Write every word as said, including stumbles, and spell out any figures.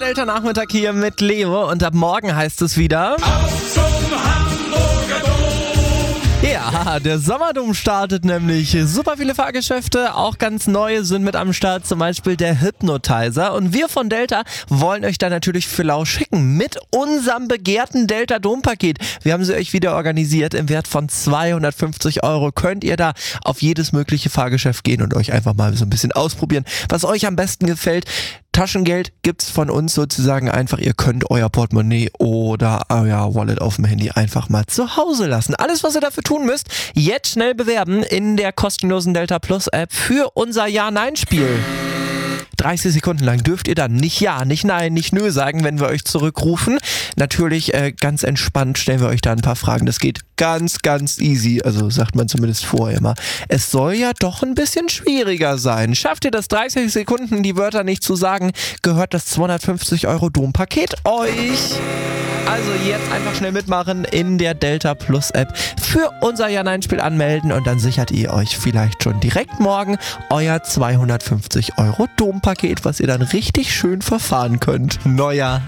Delta Nachmittag hier mit Leo und ab morgen heißt es wieder Auf zum Hamburger Dom. Ja, der Sommerdom startet nämlich. Super viele Fahrgeschäfte, auch ganz neue sind mit am Start, zum Beispiel der Hypnotizer. Und wir von Delta wollen euch da natürlich für lau schicken mit unserem begehrten Delta Dom-Paket. Wir haben sie euch wieder organisiert. Im Wert von zweihundertfünfzig Euro könnt ihr da auf jedes mögliche Fahrgeschäft gehen und euch einfach mal so ein bisschen ausprobieren, was euch am besten gefällt. Taschengeld gibt's von uns sozusagen einfach. Ihr könnt euer Portemonnaie oder euer Wallet auf dem Handy einfach mal zu Hause lassen. Alles, was ihr dafür tun müsst, jetzt schnell bewerben in der kostenlosen Delta Plus App für unser Ja-Nein-Spiel. dreißig Sekunden lang dürft ihr dann nicht Ja, nicht Nein, nicht Nö sagen, wenn wir euch zurückrufen. Natürlich äh, ganz entspannt stellen wir euch da ein paar Fragen. Das geht ganz, ganz easy. Also sagt man zumindest vorher immer. Es soll ja doch ein bisschen schwieriger sein. Schafft ihr das dreißig Sekunden, die Wörter nicht zu sagen, gehört das zweihundertfünfzig Euro Dom-Paket euch. Also jetzt einfach schnell mitmachen in der Delta Plus App für unser Ja-Nein-Spiel anmelden und dann sichert ihr euch vielleicht schon direkt morgen euer zweihundertfünfzig Euro Dom-Paket, was ihr dann richtig schön verfahren könnt. Neuer